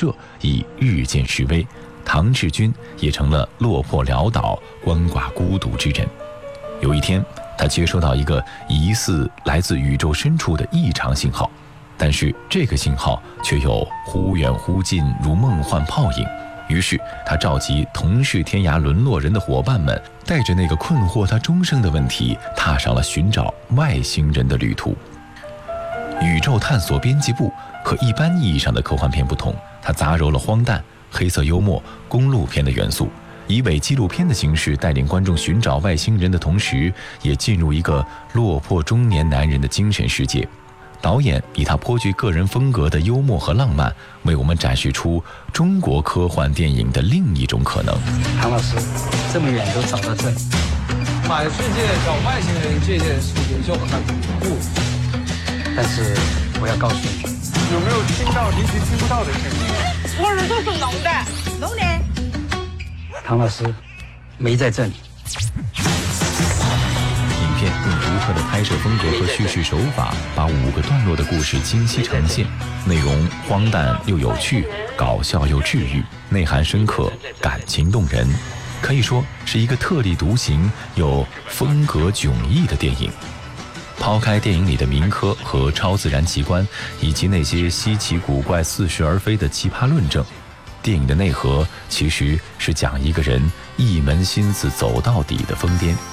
社已日渐式微，唐志军也成了落魄潦倒、鳏寡孤独之人。有一天，他接收到一个疑似来自宇宙深处的异常信号，但是这个信号却又忽远忽近，如梦幻泡影。于是他召集同是天涯沦落人的伙伴们，带着那个困惑他终生的问题，踏上了寻找外星人的旅途。宇宙探索编辑部和一般意义上的科幻片不同，它杂糅了荒诞、黑色幽默、公路片的元素，以伪纪录片的形式带领观众寻找外星人的同时，也进入一个落魄中年男人的精神世界。导演以他颇具个人风格的幽默和浪漫，为我们展示出中国科幻电影的另一种可能。 唐老师，这么远都找到这里， 满世界找外星人这件事情就很恐怖。 但是我要告诉你， 有没有听到平时听不到的声音？ 我耳朵是聋的，聋的。 唐老师没在这里。 影片用独特的拍摄风格和叙事手法，把5个段落的故事清晰呈现，内容荒诞又有趣，搞笑又治愈，内涵深刻，感情动人，可以说是一个特立独行又风格迥异的电影。抛开电影里的民科和超自然奇观，以及那些稀奇古怪、似是而非的奇葩论证，电影的内核其实是讲一个人一门心思走到底的疯癫。